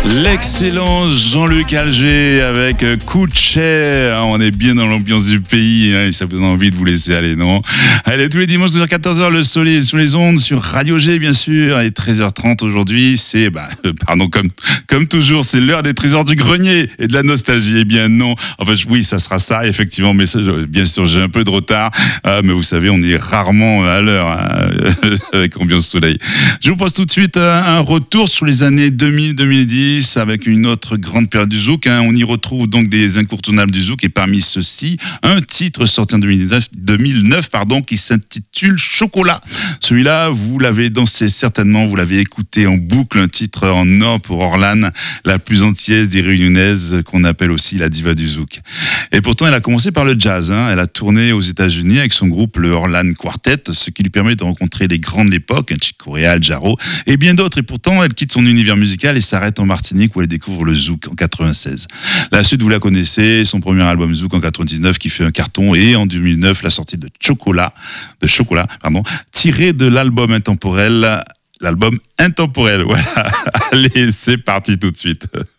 L'excellent Jean-Luc Alger avec Coup de chair. On est bien dans l'ambiance du pays et ça vous donne envie de vous laisser aller, non? Allez, tous les dimanches 12h-14h, le soleil sous les ondes sur Radio G, bien sûr. Et 13h30 aujourd'hui, c'est, comme toujours, c'est l'heure des trésors du grenier et de la nostalgie. Eh bien non, enfin oui, ça sera ça, effectivement, mais ça, bien sûr, j'ai un peu de retard. Mais vous savez, on est rarement à l'heure avec Ambiance Soleil. Je vous pose tout de suite un retour sur les années 2000-2010 avec une autre grande période du zouk. On y retrouve donc des incontournables du zouk et parmi ceux-ci, un titre sorti en 2009 qui s'intitule Chocolat. Celui-là, vous l'avez dansé certainement, vous l'avez écouté en boucle, un titre en or pour Orlane, la plus antillaise des Réunionnaises qu'on appelle aussi la diva du zouk. Et pourtant, elle a commencé par le jazz. Elle a tourné aux États-Unis avec son groupe, le Orlane Quartet, ce qui lui permet de rencontrer les grands de l'époque, Chick Corea, Jaro et bien d'autres. Et pourtant, elle quitte son univers musical et s'arrête en Martinique où elle découvre le zouk en 96. La suite, vous la connaissez, son premier album zouk en 99 qui fait un carton et en 2009, la sortie de Chocolat, tiré de l'album intemporel. Voilà. Allez, c'est parti tout de suite.